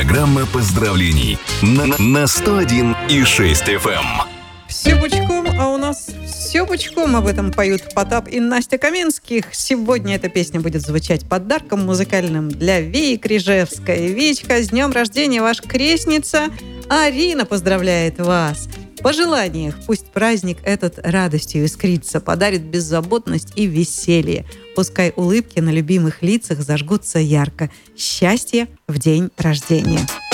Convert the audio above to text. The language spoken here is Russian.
Программа поздравлений на 101,6 FM. Все пучком, а у нас все пучком. Об этом поют Потап и Настя Каменских. Сегодня эта песня будет звучать подарком музыкальным для Вии Крижевской. Вичка, с днем рождения, ваша крестница Арина поздравляет вас. В пожеланиях пусть праздник этот радостью искрится, подарит беззаботность и веселье. Пускай улыбки на любимых лицах зажгутся ярко. Счастья в день рождения.